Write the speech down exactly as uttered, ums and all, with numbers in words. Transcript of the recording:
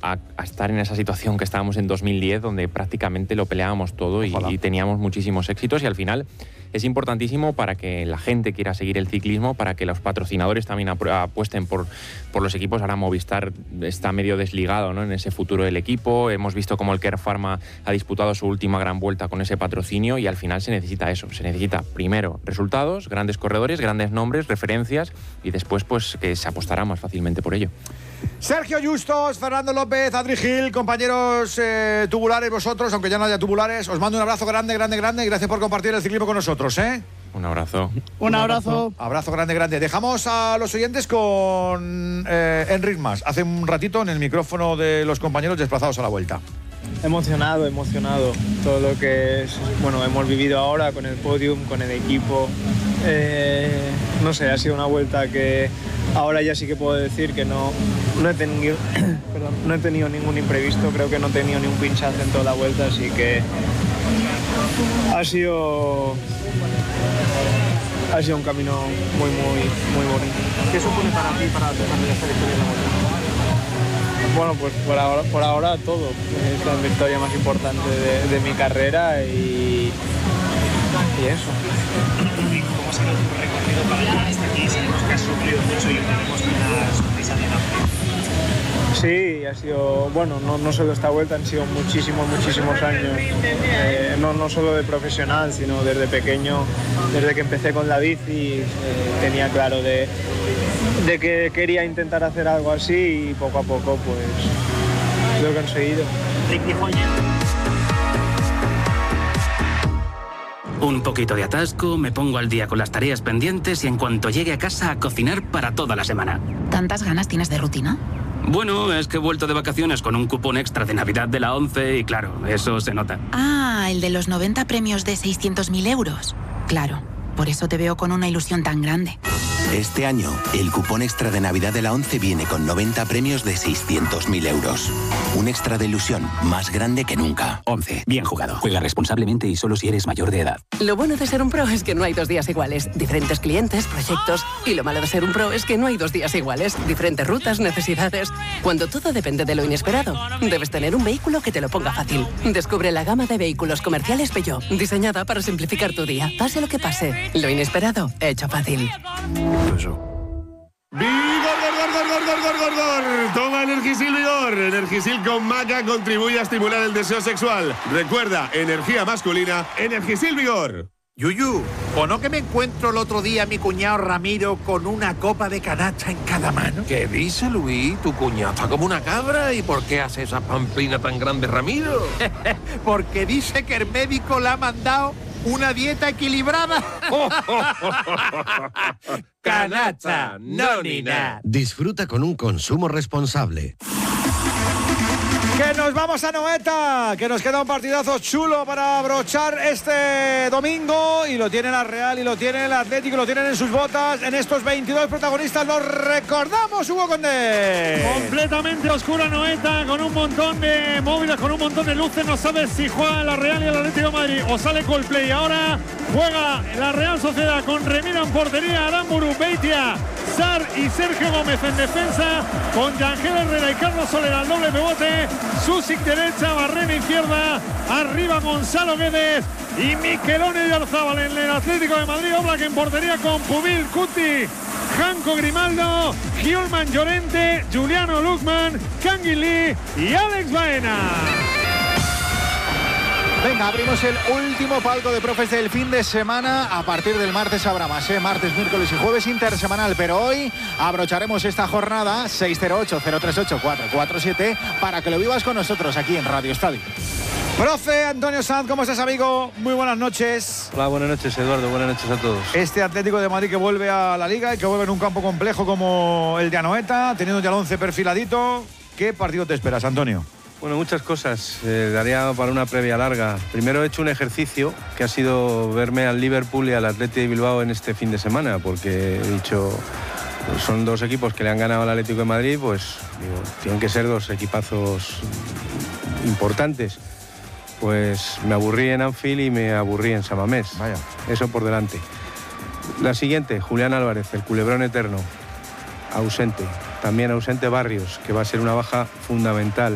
a, a estar en esa situación que estábamos en dos mil diez, donde prácticamente lo peleábamos todo y, y teníamos muchísimos éxitos, y al final es importantísimo para que la gente quiera seguir el ciclismo, para que los patrocinadores también apuesten por, por los equipos. Ahora Movistar está medio desligado, ¿no?, en ese futuro del equipo. Hemos visto cómo el Care Pharma ha disputado su última gran vuelta con ese patrocinio, y al final se necesita eso. Se necesita primero resultados, grandes corredores, grandes nombres, referencias, y después pues que se apostará más fácilmente por ello. Sergio Justos, Fernando López, Adri Gil, compañeros eh, tubulares vosotros, aunque ya no haya tubulares, os mando un abrazo grande, grande, grande, y gracias por compartir el ciclismo con nosotros, ¿eh? Un abrazo. Un abrazo. Abrazo grande, grande. Dejamos a los oyentes con eh, Enric Mas. Hace un ratito en el micrófono de los compañeros desplazados a la vuelta. Emocionado, emocionado. Todo lo que es, bueno, hemos vivido ahora con el podium, con el equipo. Eh, no sé, ha sido una vuelta que ahora ya sí que puedo decir que no, no, he tenido, perdón, no he tenido ningún imprevisto. Creo que no he tenido ni un pinchazo en toda la vuelta, así que ha sido, ha sido un camino muy, muy, muy bonito. ¿Qué supone para ti, para terminar esta victoria en la vuelta? Bueno, pues por ahora, por ahora todo. Es la victoria más importante de, de mi carrera y, y eso. ¿Cómo ha sido tu recorrido para llegar hasta aquí? Sabemos que has sufrido mucho y tenemos una sonrisa de la Sí, ha sido, bueno, no, no solo esta vuelta, han sido muchísimos, muchísimos años. Eh, no, no solo de profesional, sino desde pequeño, desde que empecé con la bici, eh, tenía claro de, de que quería intentar hacer algo así, y poco a poco pues lo he conseguido. Un poquito de atasco, me pongo al día con las tareas pendientes y en cuanto llegue a casa a cocinar para toda la semana. ¿Tantas ganas tienes de rutina? Bueno, es que he vuelto de vacaciones con un cupón extra de Navidad de la ONCE y claro, eso se nota. Ah, el de los noventa premios de seiscientos mil euros. Claro, por eso te veo con una ilusión tan grande. Este año, el cupón extra de Navidad de la ONCE viene con noventa premios de seiscientos mil euros. Un extra de ilusión más grande que nunca. ONCE, bien jugado. Juega responsablemente y solo si eres mayor de edad. Lo bueno de ser un pro es que no hay dos días iguales. Diferentes clientes, proyectos. Y lo malo de ser un pro es que no hay dos días iguales. Diferentes rutas, necesidades. Cuando todo depende de lo inesperado, debes tener un vehículo que te lo ponga fácil. Descubre la gama de vehículos comerciales Peugeot, diseñada para simplificar tu día. Pase lo que pase, lo inesperado, hecho fácil. Eso. ¡Vigor, gor, gor, gor, gor, gor, gor, gor! Toma Energisil Vigor. Energisil con maca contribuye a estimular el deseo sexual. Recuerda, energía masculina, Energisil Vigor. Yuyu, ¿o no que me encuentro el otro día a mi cuñado Ramiro con una copa de canacha en cada mano? ¿Qué dice, Luis? Tu cuñado está como una cabra. ¿Y por qué hace esa pamplina tan grande, Ramiro? Porque dice que el médico le ha mandado una dieta equilibrada. Canacha, no ni nada. Disfruta con un consumo responsable. Que nos vamos a Noeta, que nos queda un partidazo chulo para abrochar este domingo, y lo tiene la Real y lo tiene el Atlético, lo tienen en sus botas. En estos veintidós protagonistas los recordamos, Hugo Condé. Completamente oscura Noeta, con un montón de móviles, con un montón de luces. No sabes si juega la Real y el Atlético de Madrid o sale Coldplay. Ahora juega la Real Sociedad con Remiro en portería, Aramburu, Beitia, Sar y Sergio Gómez en defensa, con Yangel Herrera y Carlos Soler al doble pivote. Susic derecha, Barrena izquierda, arriba Gonzalo Guedes y Miquelone y Arzábal en el Atlético de Madrid. Oblak en portería con Pubil, Cuti, Janko Grimaldo, Hjulman Llorente, Juliano Lukman, Canguilí y Alex Baena. Venga, abrimos el último palco de profes del fin de semana. A partir del martes habrá más, ¿eh? Martes, miércoles y jueves intersemanal. Pero hoy abrocharemos esta jornada seis cero ocho, cero tres ocho, cuatro cuatro siete para que lo vivas con nosotros aquí en Radio Estadio. Profe Antonio Sanz, ¿cómo estás, amigo? Muy buenas noches. Hola, buenas noches, Eduardo. Buenas noches a todos. Este Atlético de Madrid que vuelve a la Liga y que vuelve en un campo complejo como el de Anoeta, teniendo ya el once perfiladito. ¿Qué partido te esperas, Antonio? Bueno, muchas cosas. Eh, daría para una previa larga. Primero he hecho un ejercicio que ha sido verme al Liverpool y al Athletic de Bilbao en este fin de semana, porque he dicho, pues son dos equipos que le han ganado al Atlético de Madrid, pues digo, tienen que ser dos equipazos importantes. Pues me aburrí en Anfield y me aburrí en San Mamés. Vaya. Eso por delante. La siguiente, Julián Álvarez, el culebrón eterno, ausente. También ausente Barrios, que va a ser una baja fundamental.